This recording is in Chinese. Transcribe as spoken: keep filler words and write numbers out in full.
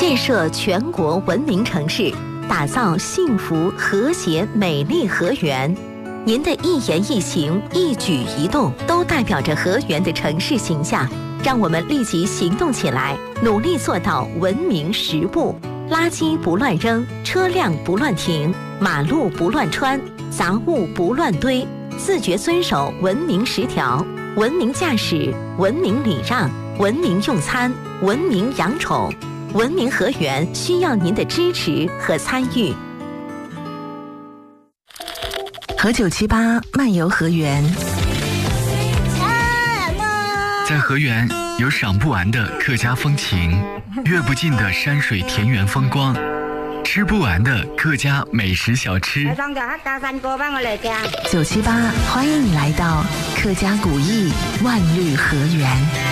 建设全国文明城市，打造幸福、和谐、美丽河源。您的一言一行、一举一动，都代表着河源的城市形象。让我们立即行动起来，努力做到文明十步：垃圾不乱扔，车辆不乱停，马路不乱穿，杂物不乱堆，自觉遵守文明十条。文明驾驶，文明礼让，文明用餐，文明养宠。文明河源需要您的支持和参与。 河九七八漫游河源， 在河源有赏不完的客家风情，阅不尽的山水田园风光，吃不完的客家美食小吃。 九七八欢迎你来到客家古艺万绿河源。